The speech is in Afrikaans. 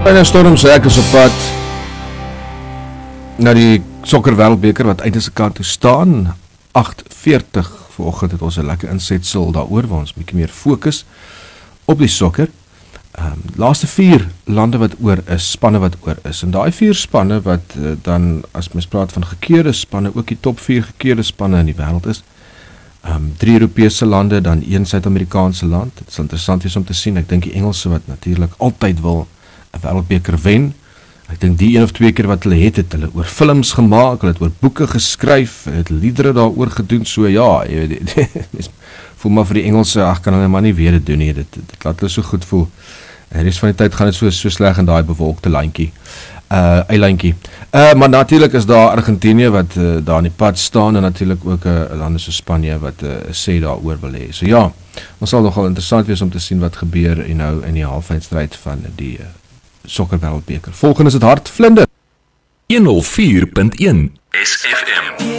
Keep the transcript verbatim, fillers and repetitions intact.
En een storm sê ek is op pad na die sokker wêreldbeker wat uit is 'n kant toe staan. agt veertig vanoggend het ons 'n lekker insetsel daaroor waar ons 'n bietjie meer fokus op die sokker. Um, laaste vier lande wat oor is, spanne wat oor is. En daai vier spanne wat uh, dan, as mens praat van gekeerde spanne, ook die top vier gekeerde spanne in die wêreld is. Um, drie Europese lande, dan een Suid-Amerikaanse land. Het is interessant wees om te sien. Ek dink die Engelse wat natuurlik altyd wil 'n wêreldbeker wen. Ek dink die een of twee keer wat hulle het, het hulle oor films gemaak, hulle het oor boeke geskryf, hulle het liedere daaroor gedoen, so ja, jy weet, voel maar vir die Engelse, ag, kan hulle maar nie weer dit doen nie, dit, dit laat hulle so goed voel. En die res van die tyd gaan dit so, so sleg in daai bewolkte landjie, uh, eilandjie. Uh, maar natuurlik is daar Argentinië wat uh, daar in die pad staan, en natuurlik ook 'n uh, lande so Spanje wat uh, sê daaroor wil hê. So ja, ons sal nogal interessant wees om te sien wat gebeur en nou in die halfeindstryd van die uh, sokker wêreldbeker. Volgende is het Hart Vlinder. honderd vier punt een S F M